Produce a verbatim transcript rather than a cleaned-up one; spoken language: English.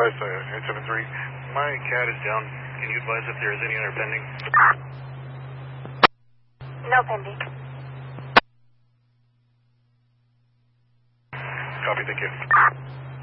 Advise uh, eight seven three. My cat is down. Can you advise if there is any other pending? No pending. Copy, thank you.